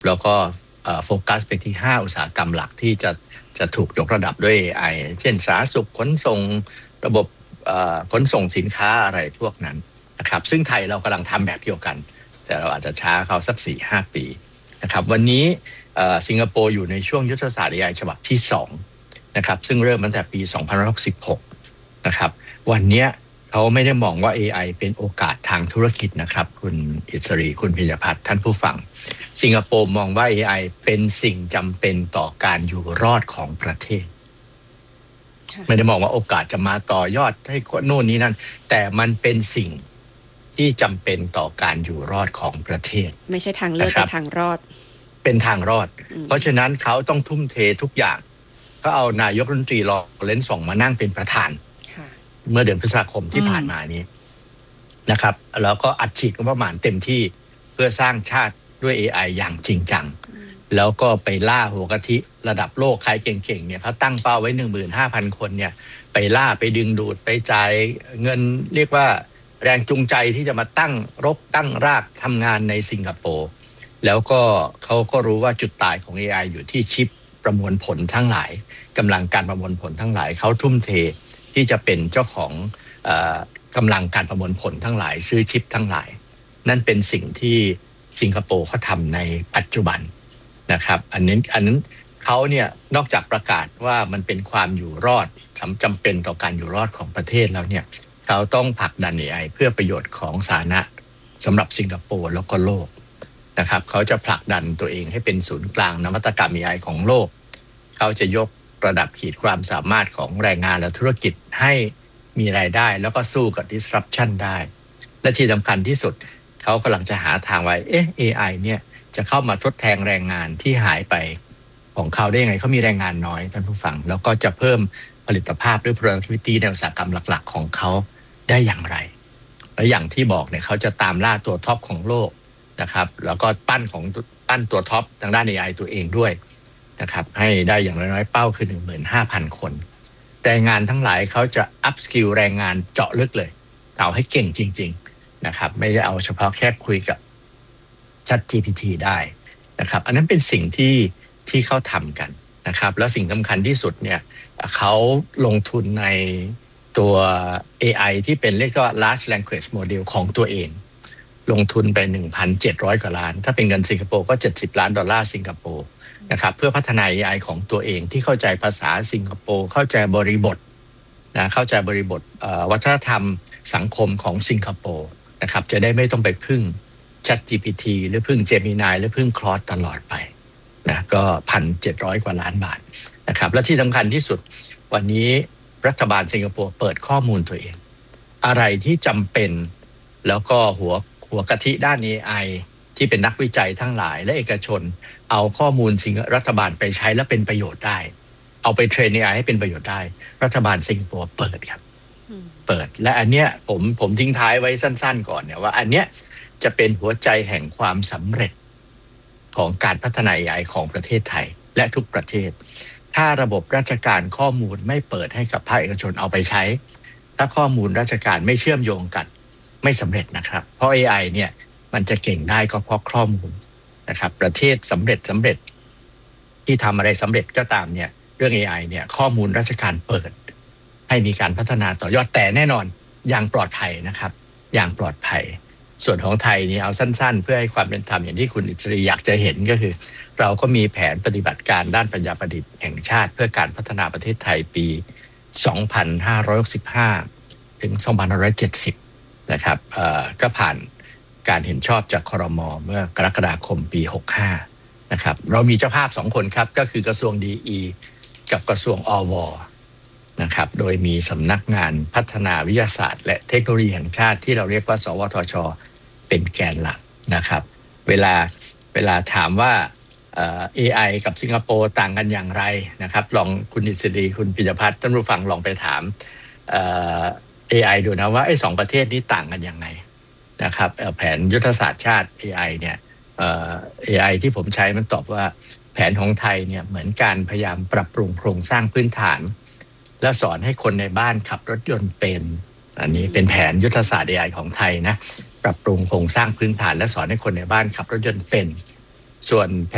แล้วก็โฟกัสไปที่5อุตสาหกรรมหลักที่จะถูกยกระดับด้วย AI เช่นสาธารณสุขขนส่งระบบขนส่งสินค้าอะไรพวกนั้นนะครับซึ่งไทยเรากำลังทำแบบเดียวกันแต่เราอาจจะช้าเขาสัก 4-5 ปีนะครับวันนี้สิงคโปร์อยู่ในช่วงยุทธศาสตร์ AI ฉบับที่2นะครับซึ่งเริ่มตั้งแต่ปี2566นะครับวันนี้เขาไม่ได้มองว่า AI เป็นโอกาสทางธุรกิจนะครับคุณอิสรีคุณพิญญพัฒน์ท่านผู้ฟังสิงคโปร์มองว่า AI เป็นสิ่งจำเป็นต่อการอยู่รอดของประเทศไม่ได้มองว่าโอกาสจะมาต่อยอดให้โน่นนี้นั่นแต่มันเป็นสิ่งที่จำเป็นต่อการอยู่รอดของประเทศไม่ใช่ทางเลือกแต่ทางรอดเป็นทางรอดเพราะฉะนั้นเขาต้องทุ่มเททุกอย่างก็เอานายกรัฐมนตรีลอเรนซ์ส่งมานั่งเป็นประธานเมื่อเดือนพฤษภาคมที่ผ่านมานี้นะครับแล้วก็อัดฉีดงบประมาณเต็มที่เพื่อสร้างชาติด้วย AI อย่างจริงจังแล้วก็ไปล่าหัวกะทิระดับโลกใครเก่งๆเนี่ยเขาตั้งเป้าไว้ 15,000 คนเนี่ยไปล่าไปดึงดูดไปจ่ายเงินเรียกว่าแรงจูงใจที่จะมาตั้งรกตั้งรากทำงานในสิงคโปร์แล้วก็เขาก็รู้ว่าจุดตายของ AI อยู่ที่ชิปประมวลผลทั้งหลายกำลังการประมวลผลทั้งหลายเขาทุ่มเทที่จะเป็นเจ้าของกำลังการประมวลผลทั้งหลายซื้อชิปทั้งหลายนั่นเป็นสิ่งที่สิงคโปร์เขาทำในปัจจุบันนะครับอันนั้นเขาเนี่ยนอกจากประกาศว่ามันเป็นความอยู่รอดจำเป็นต่อการอยู่รอดของประเทศแล้วเนี่ยเขาต้องผลักดัน AI เพื่อประโยชน์ของสาธารณะสำหรับสิงคโปร์แล้วก็โลกนะครับเขาจะผลักดันตัวเองให้เป็นศูนย์กลางนวัตกรรม AI ของโลกเขาจะยกระดับขีดความสามารถของแรงงานและธุรกิจให้มีรายได้แล้วก็สู้กับ disruption ได้และที่สำคัญที่สุดเขากำลังจะหาทางไว้AI เนี่ยจะเข้ามาทดแทนแรงงานที่หายไปของเขาได้ยังไงเขามีแรงงานน้อยท่านผู้ฟังแล้วก็จะเพิ่มผลิตภาพหรือ productivity ในอุตสาหกรรมหลักๆของเขาได้อย่างไรและอย่างที่บอกเนี่ยเขาจะตามล่าตัวท็อปของโลกนะครับแล้วก็ปั้นตัวท็อปทางด้าน AI ตัวเองด้วยนะครับให้ได้อย่างน้อยๆเป้าคือ 15,000 คนแรงงานทั้งหลายเขาจะ up skill แรงงานเจาะลึกเลยเอาให้เก่งจริงๆนะครับไม่ใช่เอาเฉพาะแค่คุยกับ ChatGPT ได้นะครับอันนั้นเป็นสิ่งที่เขาทำกันนะครับแล้วสิ่งสำคัญที่สุดเนี่ยเขาลงทุนในตัว AI ที่เป็นเรียกว่า large language model ของตัวเองลงทุนไป 1,700 กว่าล้านถ้าเป็นเงินสิงคโปร์ก็$70 ล้านสิงคโปร์นะครับเพื่อพัฒนา AI ของตัวเองที่เข้าใจภาษาสิงคโปร์เข้าใจบริบทเข้าใจบริบทวัฒนธรรมสังคมของสิงคโปร์นะครับจะได้ไม่ต้องไปพึ่ง ChatGPT หรือพึ่ง Gemini หรือพึ่ง Claude ตลอดไปนะก็ 1,700 กว่าล้านบาทนะครับและที่สำคัญที่สุดวันนี้รัฐบาลสิงคโปร์เปิดข้อมูลตัวเองอะไรที่จำเป็นแล้วก็หัวกะทิด้าน AI ที่เป็นนักวิจัยทั้งหลายและเอกชนเอาข้อมูลรัฐบาลไปใช้และเป็นประโยชน์ได้เอาไปเทรน AI ให้เป็นประโยชน์ได้รัฐบาลสิงคโปร์เปิดครับเปิดและอันเนี้ยผมทิ้งท้ายไว้สั้นๆก่อนเนี่ยว่าอันเนี้ยจะเป็นหัวใจแห่งความสำเร็จของการพัฒนา AI ของประเทศไทยและทุกประเทศถ้าระบบราชการข้อมูลไม่เปิดให้กับภาคเอกชนเอาไปใช้ถ้าข้อมูลราชการไม่เชื่อมโยงกันไม่สำเร็จนะครับเพราะ AI เนี่ยมันจะเก่งได้ก็เพราะข้อมูลนะครับประเทศสำเร็จที่ทำอะไรสำเร็จก็ตามเนี่ยเรื่อง AI เนี่ยข้อมูลราชการเปิดให้มีการพัฒนาต่อยอดแต่แน่นอนอย่างปลอดภัยนะครับอย่างปลอดภัยส่วนของไทยนี่เอาสั้นๆเพื่อให้ความเป็นธรรมอย่างที่คุณอิสรีอยากจะเห็นก็คือเราก็มีแผนปฏิบัติการด้านปัญญาประดิษฐ์แห่งชาติเพื่อการพัฒนาประเทศไทยปี 2565 ถึง 2570 นะครับก็ผ่านการเห็นชอบจากครม.เมื่อกรกฎาคมปี 65 นะครับเรามีเจ้าภาพ2คนครับก็คือกระทรวงดีกับกระทรวงอว.นะครับโดยมีสำนักงานพัฒนาวิทยาศาสตร์และเทคโนโลยีแห่งชาติที่เราเรียกว่าสวทช.เป็นแกนหลักนะครับเวลาถามว่าAI กับสิงคโปร์ต่างกันอย่างไรนะครับลองคุณอิสรีคุณปิยพัฒน์ท่านผู้ฟังลองไปถามAI ดูนะว่าไอ้2ประเทศนี้ต่างกันยังไงนะครับแผนยุทธศาสตร์ชาติ AI เนี่ยAI ที่ผมใช้มันตอบว่าแผนของไทยเนี่ยเหมือนการพยายามปรับปรุงโครงสร้างพื้นฐานและสอนให้คนในบ้านขับรถยนต์เป็นอันนี้เป็นแผนยุทธศาสตร์ AI ของไทยนะปรับปรุงโครงสร้างพื้นฐานและสอนให้คนในบ้านขับรถยนต์เป็นส่วน